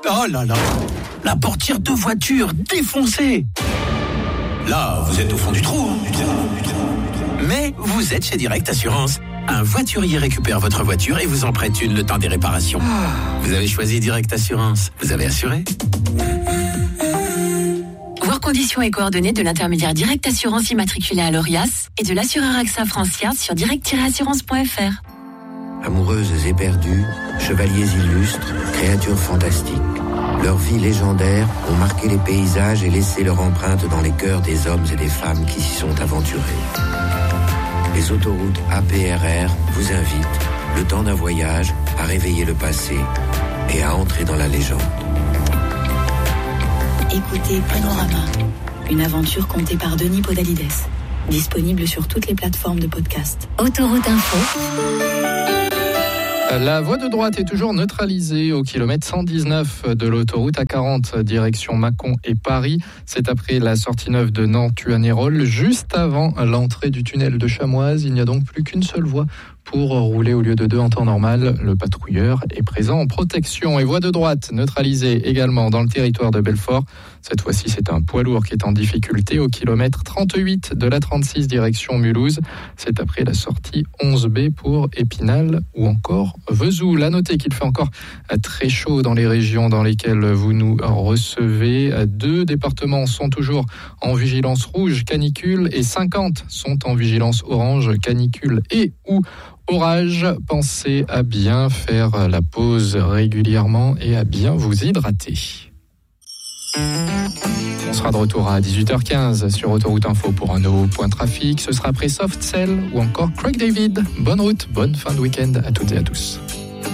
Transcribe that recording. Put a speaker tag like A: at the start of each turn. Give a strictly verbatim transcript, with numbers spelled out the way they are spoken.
A: Oh là là, la portière de voiture défoncée. Là, vous êtes au fond du trou, hein, du trou, du trou. Mais vous êtes chez Direct Assurance. Un voiturier récupère votre voiture et vous en prête une le temps des réparations. Vous avez choisi Direct Assurance. Vous avez assuré ?
B: Voir conditions et coordonnées de l'intermédiaire Direct Assurance immatriculé à l'Orias et de l'assureur AXA Francia sur direct tiret assurance point f r.
C: Amoureuses éperdues, chevaliers illustres, créatures fantastiques. Leurs vies légendaires ont marqué les paysages et laissé leur empreinte dans les cœurs des hommes et des femmes qui s'y sont aventurés. Les autoroutes A P R R vous invitent, le temps d'un voyage, à réveiller le passé et à entrer dans la légende.
D: Écoutez Panorama, une aventure contée par Denis Podalides. Disponible sur toutes les plateformes de podcast.
B: Autoroute Info.
E: La voie de droite est toujours neutralisée au kilomètre cent dix-neuf de l'autoroute A quarante, direction Mâcon et Paris. C'est après la sortie neuve de Nantes-Tuanérols, juste avant l'entrée du tunnel de Chamoise. Il n'y a donc plus qu'une seule voie pour rouler au lieu de deux en temps normal. Le patrouilleur est présent en protection. Et voie de droite neutralisée également dans le territoire de Belfort. Cette fois-ci, c'est un poids lourd qui est en difficulté au kilomètre trente-huit de la trente-six direction Mulhouse. C'est après la sortie onze B pour Épinal ou encore Vesoul. À noter qu'il fait encore très chaud dans les régions dans lesquelles vous nous recevez. Deux départements sont toujours en vigilance rouge canicule et cinquante sont en vigilance orange canicule et ou orage. Pensez à bien faire la pause régulièrement et à bien vous hydrater. On sera de retour à dix-huit heures quinze sur Autoroute Info pour un nouveau point trafic. Ce sera après Soft Cell ou encore Craig David. Bonne route, bonne fin de week-end à toutes et à tous.